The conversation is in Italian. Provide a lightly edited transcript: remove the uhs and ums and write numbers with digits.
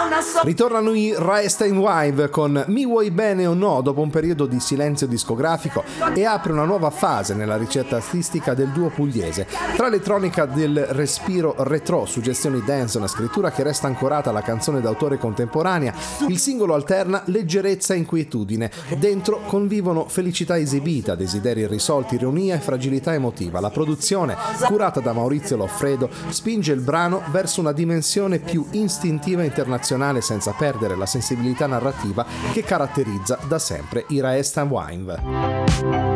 Ritornano i Rammstein Wive con Mi vuoi bene o no dopo un periodo di silenzio discografico, e apre una nuova fase nella ricerca artistica del duo pugliese. Tra elettronica del respiro retro, suggestioni dance e una scrittura che resta ancorata alla canzone d'autore contemporanea, il singolo alterna leggerezza e inquietudine. Dentro convivono felicità esibita, desideri irrisolti, ironia e fragilità emotiva. La produzione, curata da Maurizio Loffredo, spinge il brano verso una dimensione più istintiva e internazionale, senza perdere la sensibilità narrativa che caratterizza da sempre i Rammstein Wive.